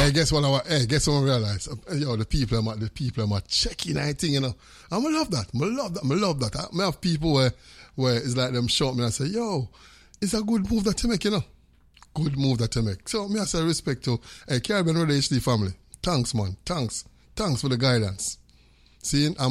guess what I realize? Yo, the people are checking anything, you know. And I love that. I have people where it's like them shout me and say, yo, it's a good move that you make, you know. Good move that you make. So me I say respect to Caribbean Radio HD family. Thanks, man. Thanks for the guidance. See, it's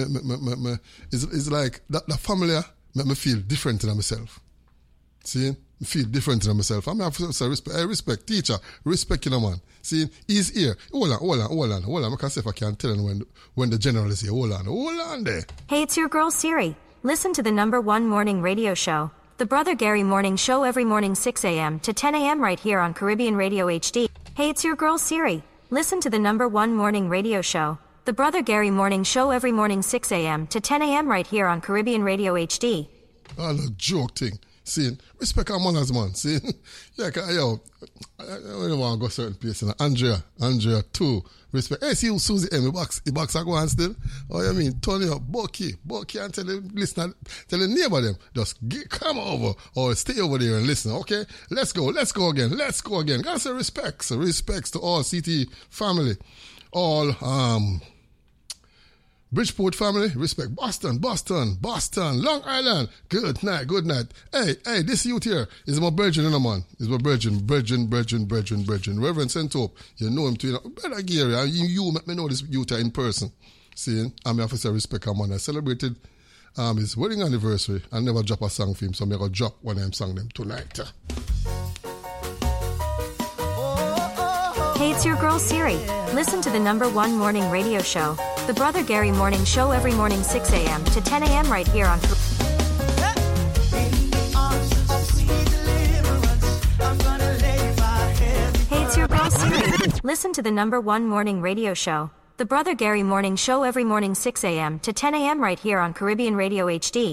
like that family make me feel different than myself. See, I feel different than myself. I have to say respect teacher, respect, you know, man. See, he's here. Hold on. I can see if I can tell him when the general is here. Hold on there. Hey, it's your girl Siri. Listen to the #1 morning radio show, The Brother Gary Morning Show, every morning 6 a.m. to 10 a.m. right here on Caribbean Radio HD. Hey, it's your girl Siri. Listen to the #1 morning radio show, The Brother Gary Morning Show, every morning 6 a.m. to 10 a.m. right here on Caribbean Radio HD. Oh, the joke thing. See, respect our manners, man. See, yeah, yo, I don't want to go certain place. Andrea too. Respect. Hey, see, Susie, the box are going still. Oh, you mean, Tony up, Bucky, and tell the neighbor them, just come over or stay over there and listen. Okay, let's go again. Gotta say respects to all CT family, all Bridgeport family, respect. Boston, Long Island, good night. Hey, this youth here is my virgin, you know, man. Is my virgin. Reverend Sentope, you know him too, you know. Better Gary, you make me know this youth in person. See, I'm have to say respect him, man. I celebrated his wedding anniversary. I never drop a song for him, so I'm going to drop one of them song them tonight. Hey, it's your girl Siri. Listen to the #1 morning radio show, The Brother Gary Morning Show, every morning 6 a.m. to 10 a.m. right here on... Hey, it's your girl Siri. Listen to the #1 morning radio show, The Brother Gary Morning Show, every morning 6 a.m. to 10 a.m. right here on Caribbean Radio HD.